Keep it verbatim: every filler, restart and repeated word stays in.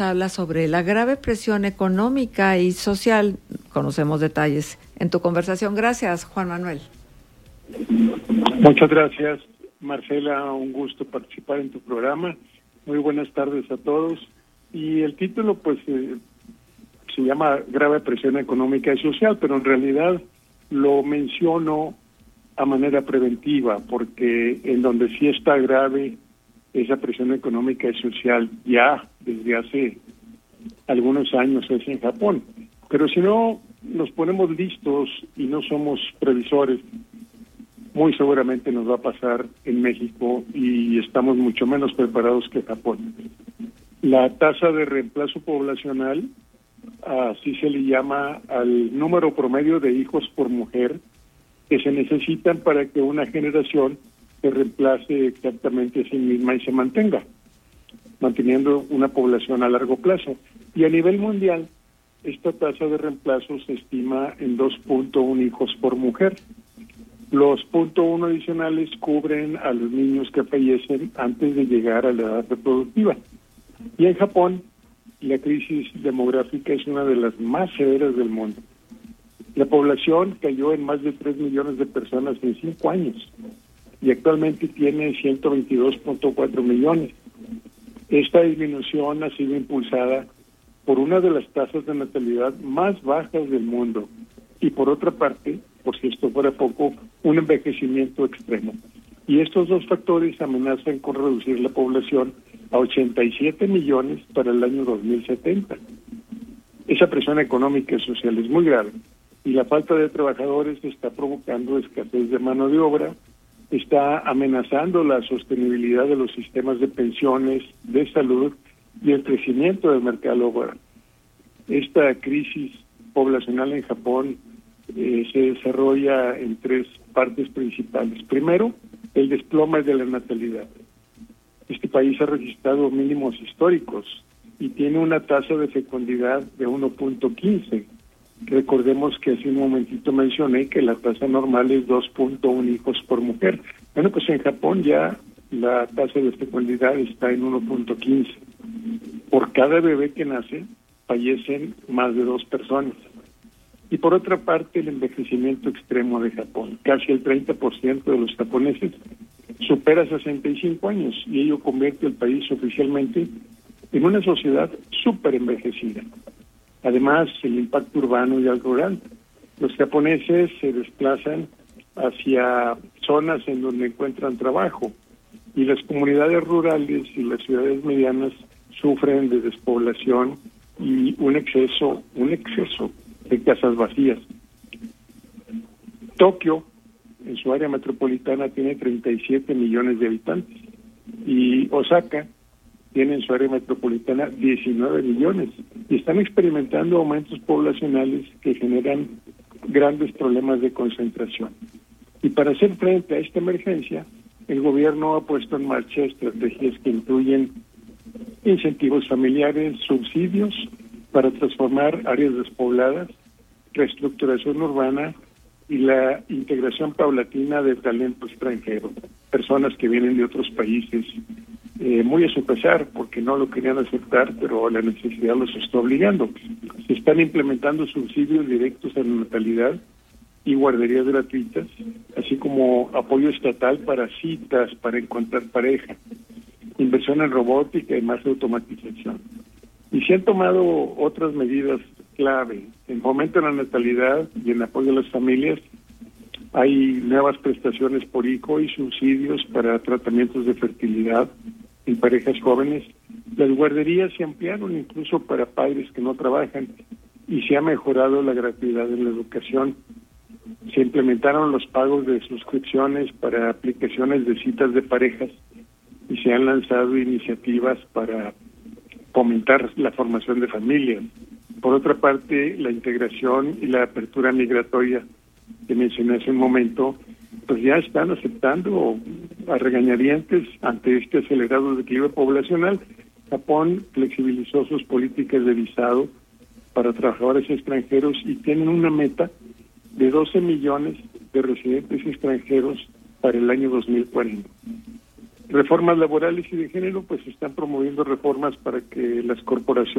Habla sobre la grave presión económica y social. Conocemos detalles en tu conversación. Gracias, Juan Manuel. Muchas gracias, Marcela. Un gusto participar en tu programa. Muy buenas tardes a todos. Y el título, pues, eh, se llama Grave presión económica y social, pero en realidad lo menciono a manera preventiva, porque en donde sí está grave esa presión económica y social ya desde hace algunos años es en Japón. Pero si no nos ponemos listos y no somos previsores, muy seguramente nos va a pasar en México y estamos mucho menos preparados que Japón. La tasa de reemplazo poblacional, así se le llama al número promedio de hijos por mujer que se necesitan para que una generación se reemplace exactamente a sí misma y se mantenga, manteniendo una población a largo plazo. Y a nivel mundial, esta tasa de reemplazo se estima en dos punto uno hijos por mujer. Los punto uno adicionales cubren a los niños que fallecen antes de llegar a la edad reproductiva. Y en Japón, la crisis demográfica es una de las más severas del mundo. La población cayó en más de tres millones de personas en cinco años y actualmente tiene ciento veintidós punto cuatro millones. Esta disminución ha sido impulsada por una de las tasas de natalidad más bajas del mundo y, por otra parte, por si esto fuera poco, un envejecimiento extremo. Y estos dos factores amenazan con reducir la población a ochenta y siete millones para el año dos mil setenta. Esa presión económica y social es muy grave y la falta de trabajadores está provocando escasez de mano de obra, está amenazando la sostenibilidad de los sistemas de pensiones, de salud y el crecimiento del mercado laboral. Esta crisis poblacional en Japón eh, se desarrolla en tres partes principales. Primero, el desplome de la natalidad. Este país ha registrado mínimos históricos y tiene una tasa de fecundidad de uno punto quince. Recordemos que hace un momentito mencioné que la tasa normal es dos punto uno hijos por mujer. Bueno, pues en Japón ya la tasa de fecundidad está en uno punto quince. Por cada bebé que nace, fallecen más de dos personas. Y por otra parte, el envejecimiento extremo de Japón. Casi el treinta por ciento de los japoneses supera sesenta y cinco años y ello convierte al país oficialmente en una sociedad súper envejecida. Además, el impacto urbano y al rural. Los japoneses se desplazan hacia zonas en donde encuentran trabajo y las comunidades rurales y las ciudades medianas sufren de despoblación y un exceso, un exceso de casas vacías. Tokio, en su área metropolitana, tiene treinta y siete millones de habitantes y Osaka tiene en su área metropolitana diecinueve millones y están experimentando aumentos poblacionales que generan grandes problemas de concentración. Y para hacer frente a esta emergencia, el gobierno ha puesto en marcha estrategias que incluyen incentivos familiares, subsidios para transformar áreas despobladas, reestructuración urbana y la integración paulatina de talento extranjero, personas que vienen de otros países, eh, muy a su pesar, porque no lo querían aceptar, pero la necesidad los está obligando. Se están implementando subsidios directos a la natalidad y guarderías gratuitas, así como apoyo estatal para citas, para encontrar pareja, inversión en robótica y más automatización. Y se han tomado otras medidas clave. En fomento de la natalidad y en apoyo a las familias, hay nuevas prestaciones por hijo y subsidios para tratamientos de fertilidad en parejas jóvenes. Las guarderías se ampliaron incluso para padres que no trabajan y se ha mejorado la gratuidad de la educación. Se implementaron los pagos de suscripciones para aplicaciones de citas de parejas y se han lanzado iniciativas para fomentar la formación de familias. Por otra parte, la integración y la apertura migratoria que mencioné hace un momento, pues ya están aceptando a regañadientes ante este acelerado declive poblacional. Japón flexibilizó sus políticas de visado para trabajadores extranjeros y tienen una meta de doce millones de residentes extranjeros para el año dos mil cuarenta. reformas laborales y de género, pues están promoviendo reformas para que las corporaciones